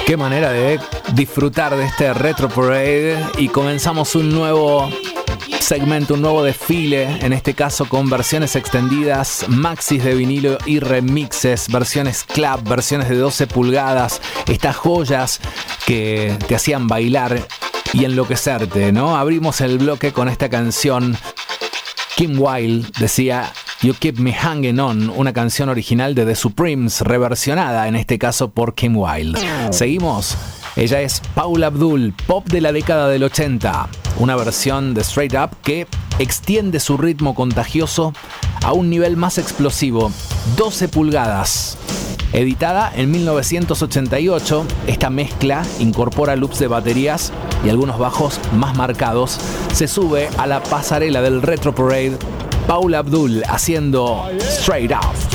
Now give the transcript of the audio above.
Qué manera de disfrutar de este Retro Parade, y comenzamos un nuevo segmento, un nuevo desfile, en este caso con versiones extendidas, maxis de vinilo y remixes, versiones club, versiones de 12 pulgadas, estas joyas que te hacían bailar y enloquecerte, ¿no? Abrimos el bloque con esta canción. Kim Wilde decía You Keep Me Hanging On, una canción original de The Supremes, reversionada en este caso por Kim Wilde. Seguimos. Ella es Paula Abdul, pop de la década del 80. Una versión de Straight Up que extiende su ritmo contagioso a un nivel más explosivo. 12 pulgadas. Editada en 1988, esta mezcla incorpora loops de baterías y algunos bajos más marcados. Se sube a la pasarela del Retro Parade Paula Abdul haciendo Straight Up.